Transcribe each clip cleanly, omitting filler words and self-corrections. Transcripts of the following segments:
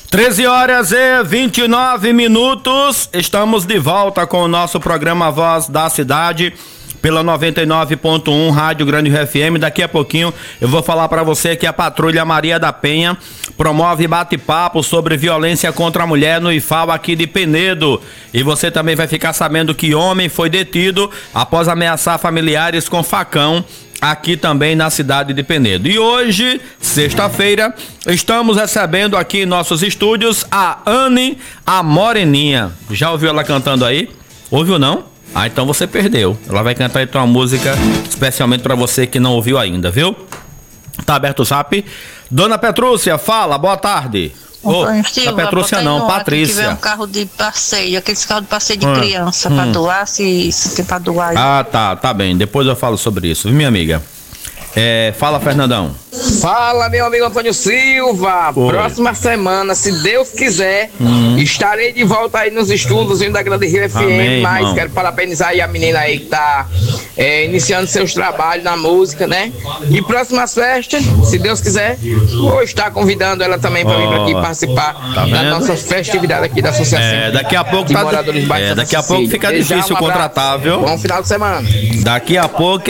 13h29. Estamos de volta com o nosso programa Voz da Cidade pela 99.1 Rádio Grande FM. Daqui a pouquinho eu vou falar para você que a Patrulha Maria da Penha promove bate-papo sobre violência contra a mulher no IFAL aqui de Penedo. E você também vai ficar sabendo que homem foi detido após ameaçar familiares com facão aqui também na cidade de Penedo. E hoje, sexta-feira, estamos recebendo aqui em nossos estúdios a Anne, a Moreninha. Já ouviu ela cantando aí? Ouviu não? Ah, então você perdeu. Ela vai cantar então uma música especialmente para você que não ouviu ainda, viu? Tá aberto o zap. Dona Petrúcia, fala, boa tarde. Silva, Petrúcia não, Patrícia. Se tiver um carro de passeio, aqueles carros de passeio de criança, pra doar, se tem pra doar. Ah, tá bem. Depois eu falo sobre isso, viu, minha amiga? Fala, Fernandão. Fala, meu amigo Antônio Silva. Oi. Próxima semana, se Deus quiser, estarei de volta aí nos estúdios da Grande Rio FM. Amém, Mas irmão. quero parabenizar aí a menina aí que tá iniciando seus trabalhos na música, né? E próximas festas, se Deus quiser, vou estar convidando ela também para vir pra aqui participar Tá da vendo? nossa festividade aqui da associação. Daqui a pouco de moradores do bairro Santa daqui a pouco Cecília. fica Desde já, difícil um abraço. contratar, viu? Bom final de semana. Daqui a pouco,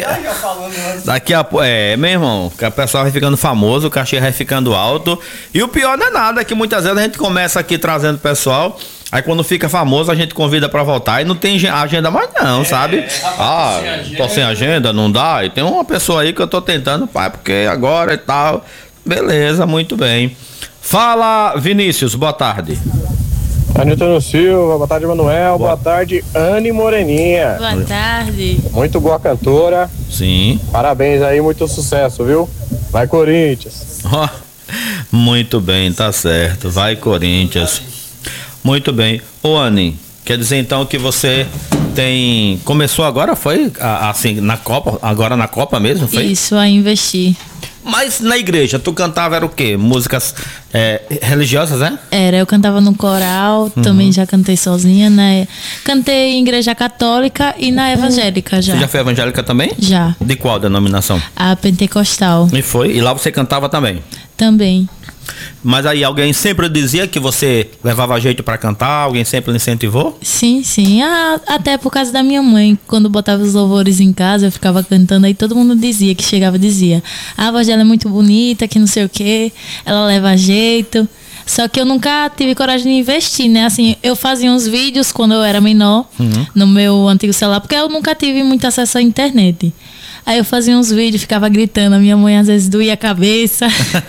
meu irmão, que o pessoal vai ficando famoso, o cachê vai ficando alto. E o pior não é nada, que muitas vezes a gente começa aqui trazendo pessoal, aí quando fica famoso a gente convida pra voltar e não tem agenda mais não, sabe? Tô sem agenda, não dá. E tem uma pessoa aí que eu tô tentando, pai, porque agora e tal. Beleza, muito bem. Fala, Vinícius, boa tarde. Antônio Silva, boa tarde, Manuel, boa tarde, Anne Moreninha. Boa tarde. Muito boa cantora, Sim. parabéns aí, muito sucesso, viu? Vai Corinthians. Ó, muito bem, tá certo. Vai, Corinthians. Muito bem. Ô, Anny, quer dizer então que você começou agora, foi assim, na Copa, agora na Copa mesmo, foi? Isso, a investir. Mas na igreja, tu cantava era o quê? Músicas religiosas, né? Era, eu cantava no coral, também já cantei sozinha, né? Cantei em igreja católica e na evangélica já. Você já foi evangélica também? Já. De qual denominação? A pentecostal E foi? E lá você cantava também? também. Mas aí alguém sempre dizia que você levava jeito pra cantar? Alguém sempre lhe incentivou? Sim, sim. Até por causa da minha mãe, quando botava os louvores em casa, eu ficava cantando, aí todo mundo dizia, que chegava e dizia: a voz dela é muito bonita, que não sei o quê, ela leva jeito. Só que eu nunca tive coragem de investir, né? Assim, eu fazia uns vídeos quando eu era menor, no meu antigo celular, porque eu nunca tive muito acesso à internet. Aí eu fazia uns vídeos, ficava gritando, a minha mãe às vezes doía a cabeça.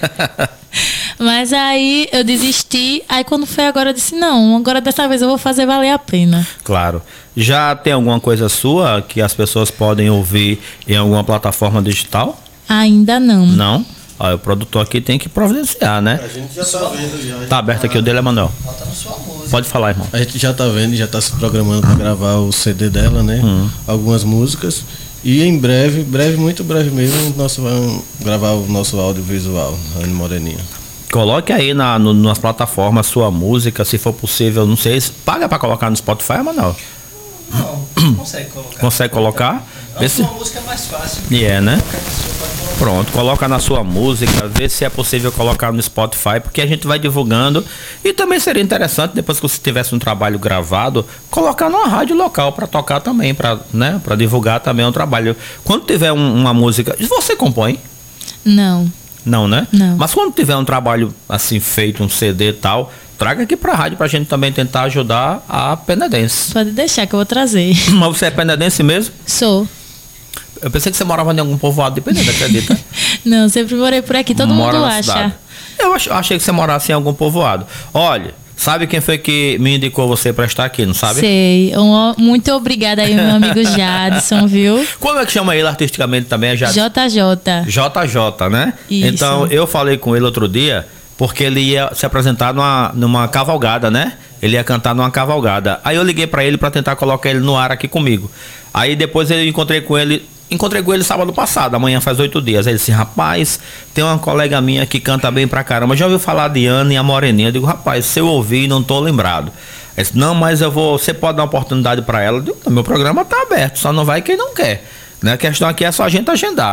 Mas aí eu desisti, aí quando foi agora eu disse, não, agora dessa vez eu vou fazer valer a pena. Claro. Já tem alguma coisa sua que as pessoas podem ouvir em alguma plataforma digital? Ainda não. Não? Ó, o produtor aqui tem que providenciar, né? A gente já tá vendo já. Tá aberto aqui o dele, Emanuel. Pode falar, irmão. A gente já tá vendo, já tá se programando para gravar o CD dela, né? Algumas músicas. E em breve, muito breve mesmo, nós vamos gravar o nosso audiovisual, Anne Moreninha. Coloque aí nas plataformas sua música, se for possível, não sei, paga pra colocar no Spotify, Emanuel? Não, consegue colocar. Consegue colocar? A sua música é mais fácil. Né? Pronto, coloca na sua música, vê se é possível colocar no Spotify, porque a gente vai divulgando. E também seria interessante, depois que você tivesse um trabalho gravado, colocar numa rádio local para tocar também, para divulgar também o trabalho. Quando tiver uma música, você compõe? Não. Não, né? Não. Mas quando tiver um trabalho assim feito, um CD e tal, traga aqui pra rádio pra gente também tentar ajudar a penedense. Pode deixar que eu vou trazer. Mas você é penedense mesmo? Sou. Eu pensei que você morava em algum povoado de Penedo, acredita? Não, sempre morei por aqui, todo Mora mundo na acha. cidade. Eu achei que você morasse em algum povoado. Olha, sabe quem foi que me indicou você pra estar aqui, não sabe? Sei. Muito obrigada aí, meu amigo Jadson, viu? Como é que chama ele artisticamente também? JJ. JJ, né? Isso. Então, eu falei com ele outro dia, porque ele ia se apresentar numa cavalgada, né? Ele ia cantar numa cavalgada. Aí eu liguei pra ele pra tentar colocar ele no ar aqui comigo. Aí depois eu encontrei com ele sábado passado, amanhã faz 8 dias. Aí ele disse, rapaz, tem uma colega minha que canta bem pra caramba, já ouviu falar de Anne e a Moreninha? Eu digo, rapaz, se eu ouvir, não tô lembrado. Ele disse, não, mas você pode dar uma oportunidade pra ela. Eu digo, meu programa tá aberto, só não vai quem não quer. Né? A questão aqui é só a gente agendar.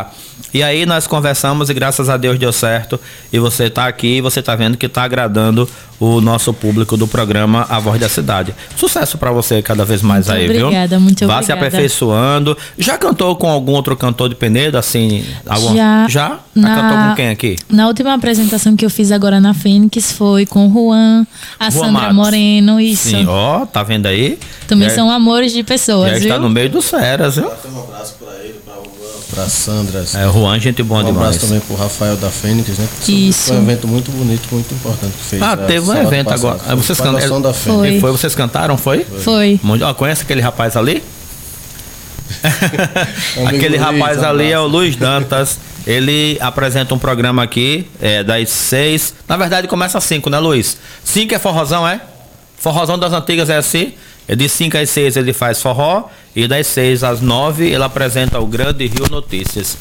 E aí nós conversamos e graças a Deus deu certo. E você tá aqui e você tá vendo que tá agradando o nosso público do programa A Voz da Cidade. Sucesso pra você cada vez mais Muito aí, obrigada, viu? muito Vá se obrigada. aperfeiçoando. Já cantou com algum outro cantor de Penedo, assim? Já? Cantou com quem aqui? Na última apresentação que eu fiz agora na Fênix foi com o Juan, a Juan Sandra Matos. Moreno, isso. Sim, ó, tá vendo aí? Também Já- são amores de pessoas, Já viu? está no meio dos feras, viu? Um abraço pra ele, pra Juan, pra Sandra. É, o Juan, gente boa Um abraço demais. também pro Rafael da Fênix, né? Isso. Foi um evento muito bonito, muito importante que fez. Ah, teve um sábado evento passado. agora. Ah, vocês Foi a cantam- Noção da Fênix. Foi. E foi, vocês cantaram, foi? Foi. Ó, conhece aquele rapaz ali? Amigo Aquele Luiz, rapaz um ali é o abraço. Luiz Dantas. Ele apresenta um programa aqui, das 6. Na verdade, começa às 5, né, Luiz? 5 é forrozão, é? Forrozão das antigas é assim. De 5 às 6 ele faz forró. E das 6 às 9 ele apresenta o Grande Rio Notícias.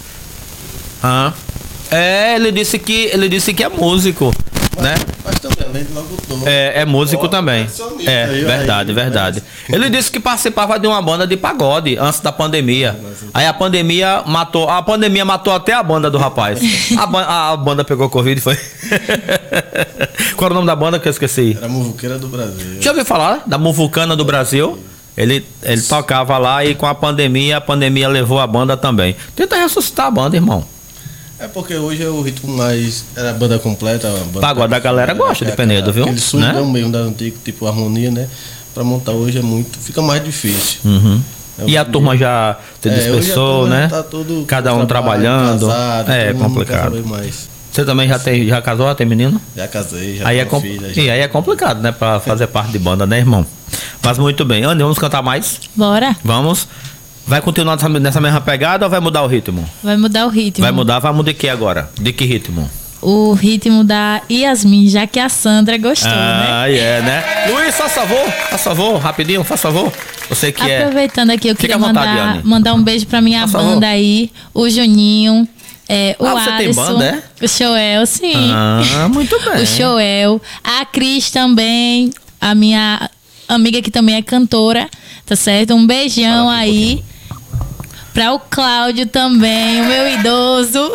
Ah. Ele disse que é músico, né? Mas também, além de locutor. É músico também. Percussionista. É, Aí, verdade, aí, verdade. Ele disse que participava de uma banda de pagode antes da pandemia. Aí a pandemia matou até a banda do rapaz. A banda pegou Covid e foi. Qual era o nome da banda que eu esqueci? Era a Muvuqueira do Brasil. Já ouviu falar da Muvucana do Brasil? Ele tocava lá e com a pandemia levou a banda também. Tenta ressuscitar a banda, irmão. É porque hoje é o ritmo mais. Era a banda completa. A banda Pagode da galera gosta de Penedo, viu? Aquele swingão Né? meio da antiga, tipo harmonia, né? Pra montar hoje é muito. Fica mais difícil. Uhum. É E a hoje turma já se hoje a dispersou, turma né? tá todo Cada um trabalhando. casado, É todo mundo não quer complicado. saber mais. Você também já casou, tem menino? Já casei, já Aí é, tenho filha, já. e aí é complicado, né? Pra fazer parte de banda, né, irmão? Mas muito bem. Andy, vamos cantar mais? Bora. Vamos. Vai continuar nessa mesma pegada ou vai mudar o ritmo? Vai mudar o ritmo. Vai mudar de que agora? De que ritmo? O ritmo da Yasmin, já que a Sandra gostou, né? Né? Luiz, faz favor, rapidinho, faz favor. Você que Aproveitando aqui, eu Fica queria à vontade, Anne. mandar um beijo pra minha Por favor. banda aí, o Juninho, o você tem Alisson, banda, é? o Joel, sim. Muito bem. O Joel, a Cris também, a minha amiga que também é cantora, tá certo? Um beijão aí. Pra o Cláudio também, o meu idoso.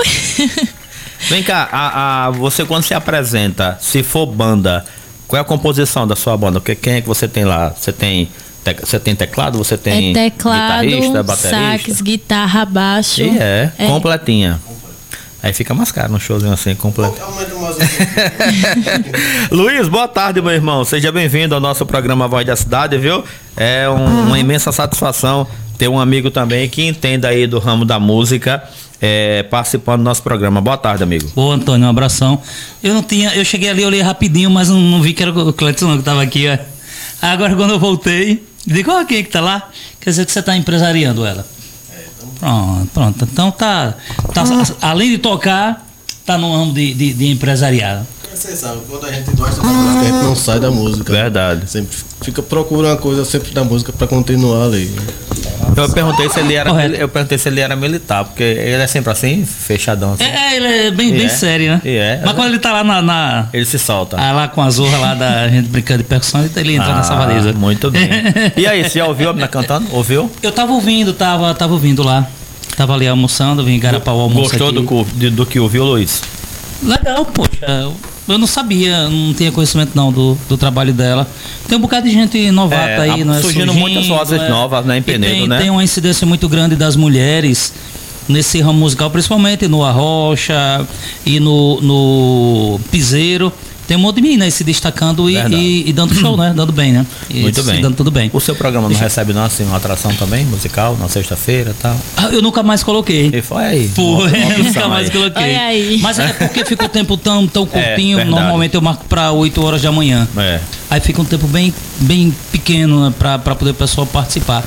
Vem cá, você quando se apresenta, se for banda, qual é a composição da sua banda? Quem é que você tem lá? Você tem teclado? Você tem É teclado, guitarrista, baterista? sax, guitarra, baixo. E completinha. Aí fica mais caro num showzinho assim, completo. Aumenta mais um pouquinho. Luiz, boa tarde, meu irmão. Seja bem-vindo ao nosso programa Voz da Cidade, viu? É uma imensa satisfação ter um amigo também que entenda aí do ramo da música, participando do nosso programa. Boa tarde, amigo. Ô, Antônio, um abração. Eu cheguei ali, olhei rapidinho, mas não vi que era o Cleiton que tava aqui, ó. Agora, quando eu voltei, digo, quem é que tá lá? Quer dizer que você tá empresariando ela. Pronto. Então tá além de tocar, tá no ramo de empresariado. Você sabe, quando a gente gosta da música, a gente não sai da música. Verdade. Sempre procura uma coisa sempre da música pra continuar ali. Eu perguntei se ele era, Correto. militar, porque ele é sempre assim, fechadão assim. Ele é bem sério, né? Mas quando ele tá lá Ele se solta. lá com a zorra lá da gente brincando de percussão, ele entra nessa valeza. Muito bem. E aí, você já ouviu a menina cantando? Ouviu? Eu tava ouvindo lá. Tava ali almoçando, vim engarapar o almoço. Gostou aqui. do que ouviu, Luiz? Legal, poxa. Eu não sabia, não tinha conhecimento não do trabalho dela. Tem um bocado de gente novata aí, não é? Surgindo muitas vozes novas, né, em Penedo, né? Tem uma incidência muito grande das mulheres nesse ramo musical, principalmente no Arrocha e no Piseiro. Tem um monte de meninas aí se destacando e dando show, né? Dando bem, né? Muito bem. Dando tudo bem. O seu programa não recebe não, assim, uma atração também, musical, na sexta-feira e tal? Eu nunca mais coloquei. E foi aí. Foi, nunca mais aí. coloquei. Olha aí. Mas é porque fica o tempo tão curtinho. verdade. Normalmente eu marco para 8 horas da manhã. Aí fica um tempo bem pequeno, né, para poder o pessoal participar.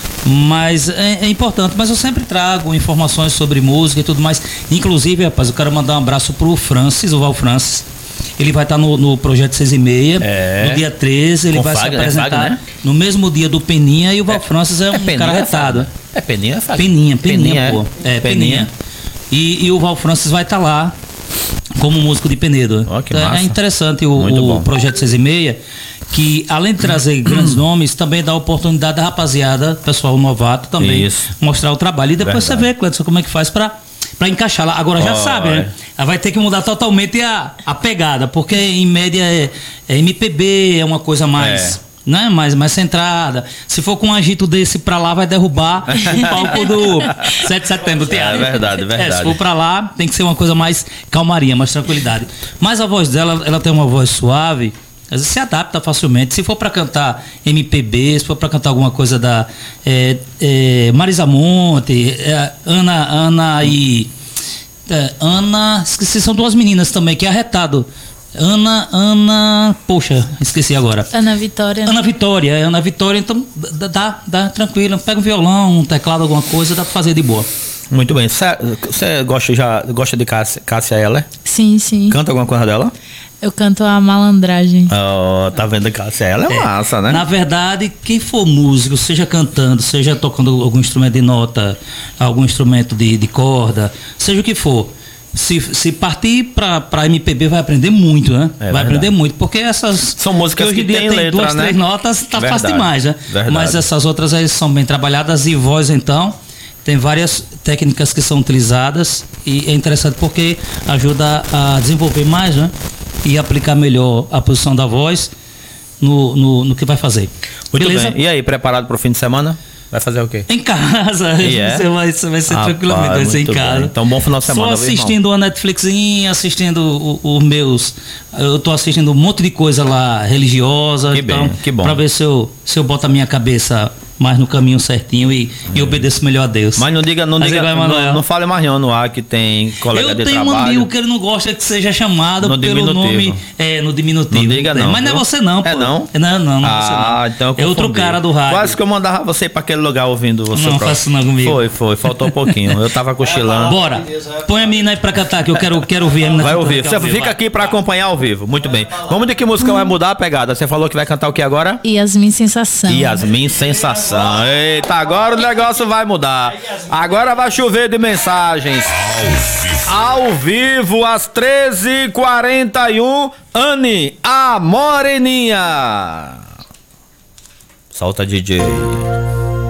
Mas é importante. Mas eu sempre trago informações sobre música e tudo mais. Inclusive, rapaz, eu quero mandar um abraço pro Francis, o Val Francis. Ele vai estar no Projeto 6,5, no dia 13, ele Com vai Fagner, se apresentar Fagner, né? no mesmo dia do Peninha, e o Val Francis é um Peninha, cara retado. Peninha, Fagner. Peninha, pô. Peninha. E o Val Francis vai estar lá como músico de Penedo. Ó, que massa. É interessante Muito o bom. Projeto 6,5, que além de trazer grandes nomes, também dá oportunidade da rapaziada, pessoal novato também, Isso. mostrar o trabalho. E depois Verdade. você vê, Cleiton, como é que faz para pra encaixar lá. Agora já sabe, né? Ela vai ter que mudar totalmente a pegada, porque em média é MPB, é uma coisa mais... Né? Mais centrada. Se for com um agito desse pra lá, vai derrubar o palco do 7 de setembro do teatro. É verdade. Se for pra lá, tem que ser uma coisa mais calmaria, mais tranquilidade. Mas a voz dela, ela tem uma voz suave, às vezes se adapta facilmente. Se for pra cantar MPB, se for pra cantar alguma coisa da Marisa Monte, Ana, esqueci, são duas meninas também, que é arretado. Poxa, esqueci agora. Ana Vitória. Então dá tranquilo. Pega um violão, um teclado, alguma coisa, dá pra fazer de boa. Muito bem. Você gosta de Cássia Eller? Sim. Canta alguma coisa dela? Eu canto a Malandragem. Tá vendo? Cássia Eller é massa, né? Na verdade, quem for músico, seja cantando, seja tocando algum instrumento de nota, algum instrumento de corda, seja o que for, se partir pra MPB, vai aprender muito, né? Vai aprender muito, porque essas... São músicas que tem letra, 2, 3 notas, tá fácil demais, né? Verdade. Mas essas outras aí são bem trabalhadas, e voz, então, tem várias técnicas que são utilizadas, e é interessante porque ajuda a desenvolver mais, né? E aplicar melhor a posição da voz no que vai fazer. Muito bem. E aí, preparado para o fim de semana? Vai fazer o quê? Em casa. Você vai ser tranquilamente, vai ser em casa. Bem. Então, bom final de semana. Só assistindo a Netflixinha, assistindo os meus... Eu tô assistindo um monte de coisa lá religiosa. Que bom. Pra ver se eu boto a minha cabeça mais no caminho certinho e obedeço melhor a Deus. Mas não fale mais não no ar que tem colega de trabalho. Eu tenho um amigo que ele não gosta que seja chamado no pelo nome... no diminutivo. Não diga não. Mas não é você não, pô. Não? Não é você não. Então é outro cara do rádio. Quase que eu mandava você pra aquele lugar ouvindo você. Não faço não comigo. Foi. Faltou um pouquinho. Eu tava cochilando. Bora. Põe a menina aí pra cantar, que eu quero ouvir a menina. Vai ouvir. Você fica aqui pra acompanhar ao vivo. Muito bem. Vamos de que música vai mudar a pegada? Você falou que vai cantar o que agora? Yasmin Sensação. Yasmin Sensação. Eita, agora o negócio vai mudar. Agora vai chover de mensagens. Ao vivo, às 13h41, Anne, a Moreninha. Solta, DJ.